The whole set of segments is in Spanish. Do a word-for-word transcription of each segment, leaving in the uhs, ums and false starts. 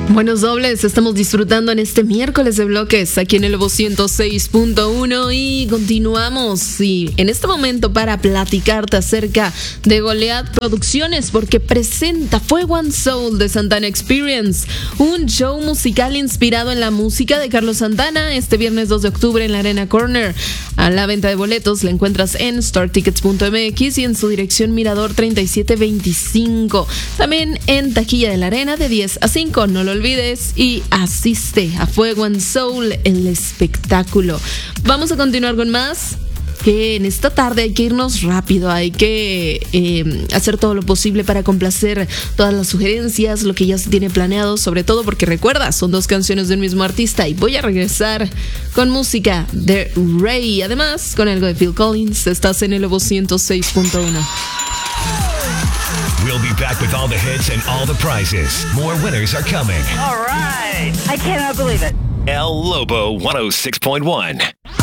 Buenos dobles, estamos disfrutando en este miércoles de bloques aquí en el Lobo ciento seis punto uno y continuamos, sí, en este momento para platicarte acerca de Goliath Producciones, porque presenta Fuego and Soul de Santana Experience, un show musical inspirado en la música de Carlos Santana, este viernes dos de octubre en la Arena Corner. A la venta de boletos la encuentras en star tickets punto m x y en su dirección Mirador treinta y siete veinticinco. También en taquilla de la Arena de diez a cinco, no lo olvides y asiste a Fuego and Soul, el espectáculo. Vamos a continuar con más, que en esta tarde hay que irnos rápido, hay que eh, hacer todo lo posible para complacer todas las sugerencias, lo que ya se tiene planeado, sobre todo porque recuerda, son dos canciones del mismo artista y voy a regresar con música de Rey, además con algo de Phil Collins. Estás en el Lobo ciento seis punto uno. We'll be back with all the hits and all the prizes. More winners are coming. All right. I cannot believe it. El Lobo ciento seis punto uno.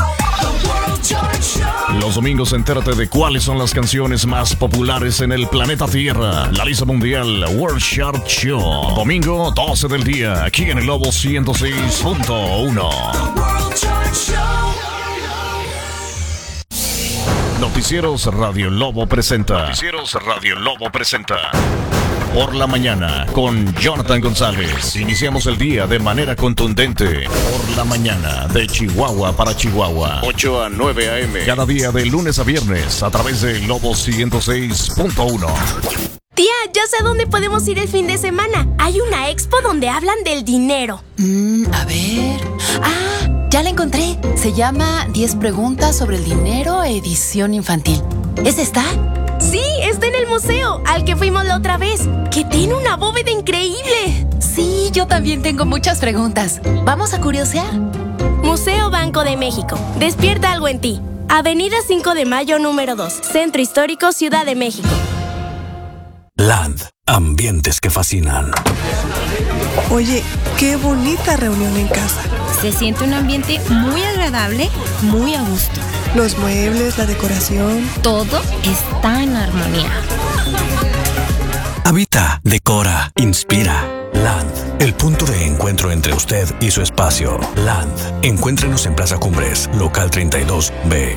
Los domingos entérate de cuáles son las canciones más populares en el planeta Tierra. La lista mundial World Chart Show. Domingo doce del día, aquí en el Lobo ciento seis punto uno. Noticieros Radio Lobo presenta. Noticieros Radio Lobo presenta. Por la mañana, con Jonathan González. Iniciamos el día de manera contundente. Por la mañana, de Chihuahua para Chihuahua. ocho a nueve a eme. Cada día de lunes a viernes, a través de Lobo ciento seis punto uno. Tía, ya sé a dónde podemos ir el fin de semana. Hay una expo donde hablan del dinero. Mm, a ver... ¡Ah! Ya la encontré. Se llama diez preguntas sobre el dinero, edición infantil. ¿Esa está? Sí, está en el museo, al que fuimos la otra vez, que tiene una bóveda increíble. Sí, yo también tengo muchas preguntas. ¿Vamos a curiosear? Museo Banco de México. Despierta algo en ti. Avenida cinco de mayo, número dos. Centro Histórico, Ciudad de México. Land. Ambientes que fascinan. Oye, qué bonita reunión en casa. Se siente un ambiente muy agradable, muy a gusto. Los muebles, la decoración. Todo está en armonía. Habita, decora, inspira. Land, el punto de encuentro entre usted y su espacio. Land, encuéntrenos en Plaza Cumbres, local treinta y dos B.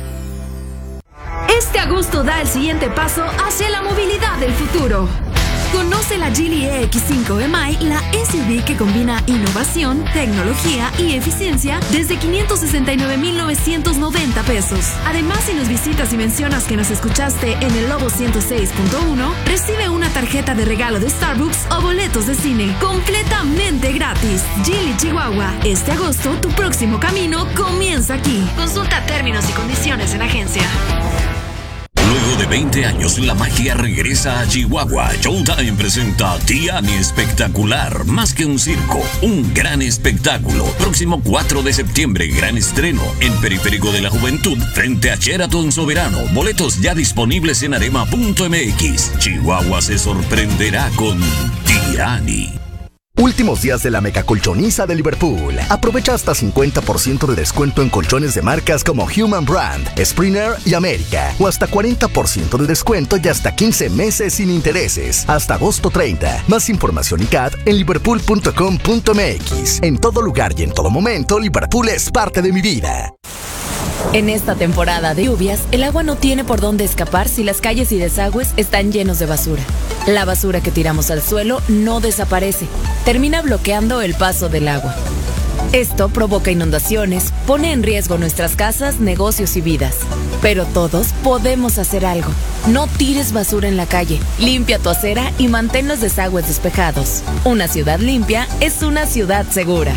Este agosto da el siguiente paso hacia la movilidad del futuro. Conoce la Geely E X cinco M I, la S U V que combina innovación, tecnología y eficiencia desde quinientos sesenta y nueve mil novecientos noventa pesos. Además, si nos visitas y mencionas que nos escuchaste en el Lobo ciento seis punto uno, recibe una tarjeta de regalo de Starbucks o boletos de cine completamente gratis. Geely Chihuahua, este agosto tu próximo camino comienza aquí. Consulta términos y condiciones en agencia. Luego de veinte años, la magia regresa a Chihuahua. Showtime presenta Tiani Espectacular, más que un circo, un gran espectáculo. Próximo cuatro de septiembre, gran estreno en Periférico de la Juventud, frente a Sheraton Soberano. Boletos ya disponibles en arema punto eme equis. Chihuahua se sorprenderá con Tiani. Últimos días de la mega colchoniza de Liverpool. Aprovecha hasta cincuenta por ciento de descuento en colchones de marcas como Human Brand, Springer y América. O hasta cuarenta por ciento de descuento y hasta quince meses sin intereses. Hasta agosto treinta. Más información y C A D en liverpool punto com punto eme equis. En todo lugar y en todo momento, Liverpool es parte de mi vida. En esta temporada de lluvias, el agua no tiene por dónde escapar si las calles y desagües están llenos de basura. La basura que tiramos al suelo no desaparece, termina bloqueando el paso del agua. Esto provoca inundaciones, pone en riesgo nuestras casas, negocios y vidas. Pero todos podemos hacer algo. No tires basura en la calle, limpia tu acera y mantén los desagües despejados. Una ciudad limpia es una ciudad segura.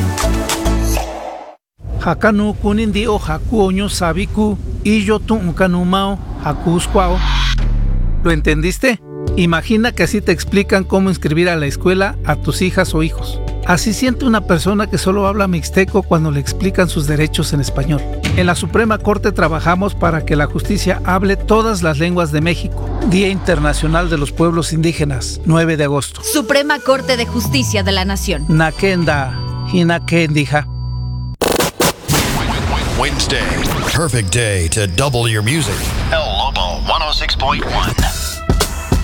Hakanu kunindi o hakuoño sabiku y yo tu kanumao hakusquao. ¿Lo entendiste? Imagina que así te explican cómo inscribir a la escuela a tus hijas o hijos. Así siente una persona que solo habla mixteco cuando le explican sus derechos en español. En la Suprema Corte trabajamos para que la justicia hable todas las lenguas de México. Día Internacional de los Pueblos Indígenas, nueve de agosto. Suprema Corte de Justicia de la Nación. Nakenda, hinakendija. Wednesday, perfect day to double your music. El Lobo ciento seis punto uno.